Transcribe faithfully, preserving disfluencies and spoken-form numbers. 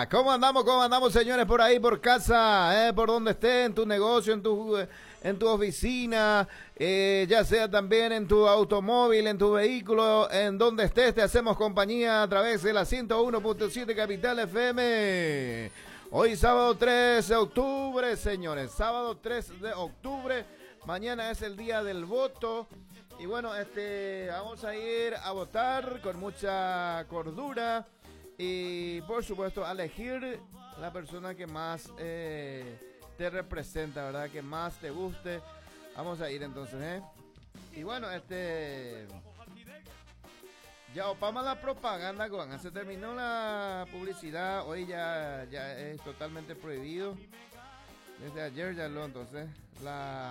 ¿Cómo andamos? ¿Cómo andamos, señores? Por ahí, por casa, eh, por donde esté, en tu negocio, en tu, en tu oficina, eh, ya sea también en tu automóvil, en tu vehículo, en donde estés, te hacemos compañía a través de la ciento uno punto siete Capital F M. Hoy sábado tres de octubre, señores, sábado tres de octubre, mañana es el día del voto. Y bueno, este, vamos a ir a votar con mucha cordura y por supuesto a elegir la persona que más eh, te representa, ¿verdad? Que más te guste. Vamos a ir entonces, ¿eh? Y bueno, este... ya opamos la propaganda, Juan. Se terminó la publicidad. Hoy ya, ya es totalmente prohibido. Desde ayer ya lo, entonces, la...